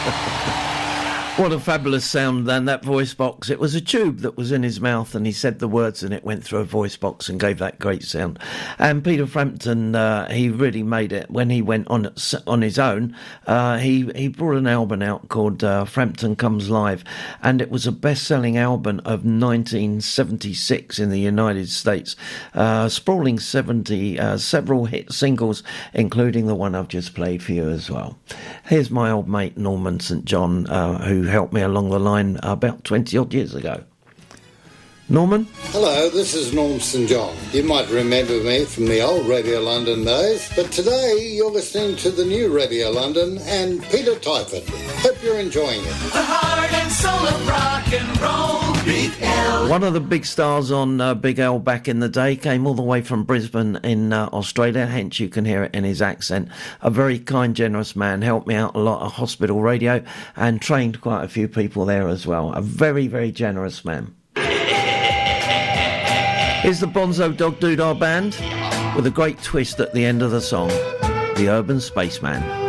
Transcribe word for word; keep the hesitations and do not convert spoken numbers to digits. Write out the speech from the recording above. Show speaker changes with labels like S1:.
S1: What a fabulous sound then, that voice box. It was a tube that was in his mouth and he said the words and it went through a voice box and gave that great sound. And Peter Frampton, uh, he really made it. When he went on on his own, uh, he, he brought an album out called uh, Frampton Comes Live, and it was a best-selling album of nineteen seventy-six in the United States. Uh, sprawling seventy, uh, several hit singles, including the one I've just played for you as well. Here's my old mate Norman Saint John, uh, who helped me along the line about twenty odd years ago. Norman?
S2: Hello, this is Norm Saint John. You might remember me from the old Radio London days, but today you're listening to the new Radio London and Peter Tyford. Hope you're enjoying it.
S3: The heart and soul of rock and roll, Big L.
S1: One of the big stars on uh, Big L back in the day came all the way from Brisbane in uh, Australia, hence you can hear it in his accent. A very kind, generous man, helped me out a lot at hospital radio and trained quite a few people there as well. A very, very generous man. Here's the Bonzo Dog Doodah Band with a great twist at the end of the song, The Urban Spaceman.